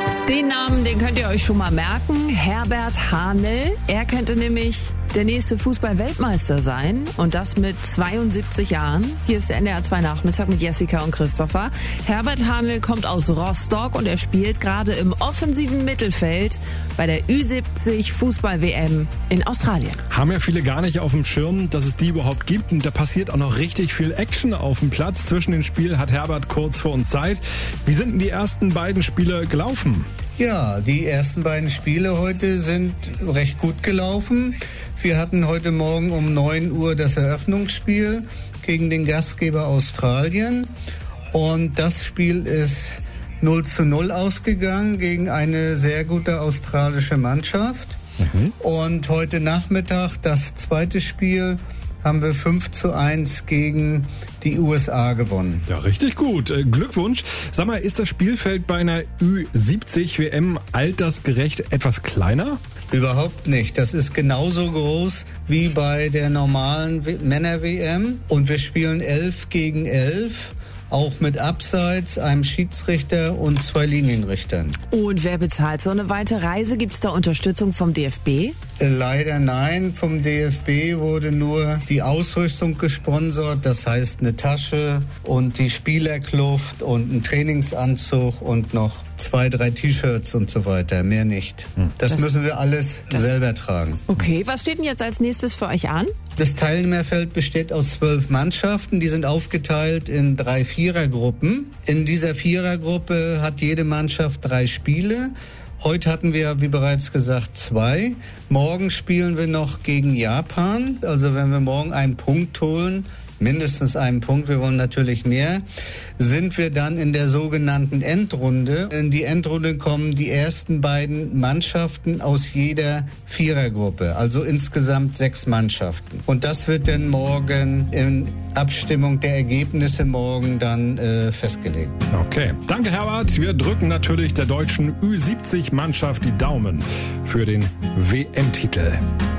Den Namen, den könnt ihr euch schon mal merken. Herbert Hahnel. Er könnte nämlich der nächste Fußball-Weltmeister sein. Und das mit 72 Jahren. Hier ist der NDR 2 Nachmittag mit Jessica und Christopher. Herbert Hahnel kommt aus Rostock und er spielt gerade im offensiven Mittelfeld bei der Ü70 Fußball-WM in Australien. Haben ja viele gar nicht auf dem Schirm, dass es die überhaupt gibt. Und da passiert auch noch richtig viel Action auf dem Platz. Zwischen den Spielen hat Herbert kurz vor uns Zeit. Wie sind denn die ersten beiden Spiele gelaufen? Ja, die ersten beiden Spiele heute sind recht gut gelaufen. Wir hatten heute Morgen um 9 Uhr das Eröffnungsspiel gegen den Gastgeber Australien. Und das Spiel ist 0:0 ausgegangen gegen eine sehr gute australische Mannschaft. Und heute Nachmittag das zweite Spiel haben wir 5:1 gegen die USA gewonnen. Ja, richtig gut. Glückwunsch. Sag mal, ist das Spielfeld bei einer Ü70 WM altersgerecht etwas kleiner? Überhaupt nicht. Das ist genauso groß wie bei der normalen Männer-WM. Und wir spielen 11 gegen 11. Auch mit Abseits, einem Schiedsrichter und 2 Linienrichtern. Und wer bezahlt so eine weite Reise? Gibt es da Unterstützung vom DFB? Leider nein. Vom DFB wurde nur die Ausrüstung gesponsert. Das heißt eine Tasche und die Spielerkluft und ein Trainingsanzug und noch 2, 3 T-Shirts und so weiter. Mehr nicht. Das müssen wir alles selber tragen. Okay, was steht denn jetzt als nächstes für euch an? Das Teilnehmerfeld besteht aus 12 Mannschaften. Die sind aufgeteilt in 3 Vierergruppen. In dieser Vierergruppe hat jede Mannschaft 3 Spiele. Heute hatten wir, wie bereits gesagt, 2. Morgen spielen wir noch gegen Japan. Also wenn wir morgen einen Punkt holen, mindestens einen Punkt, wir wollen natürlich mehr, sind wir dann in der sogenannten Endrunde. In die Endrunde kommen die ersten beiden Mannschaften aus jeder Vierergruppe, also insgesamt 6 Mannschaften. Und das wird dann morgen in Abstimmung der Ergebnisse morgen dann festgelegt. Okay, danke Herbert. Wir drücken natürlich der deutschen Ü70-Mannschaft die Daumen für den WM-Titel.